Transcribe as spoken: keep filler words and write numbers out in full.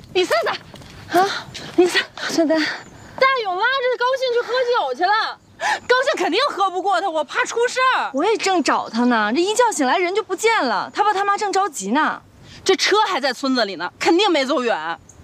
李三三，啊，李三，小丹，大勇拉着高兴去喝酒去了。高兴肯定喝不过他，我怕出事儿。 我也正找他呢，这一觉醒来人就不见了，他爸他妈正着急呢。 这车还在村子里呢，肯定没走远。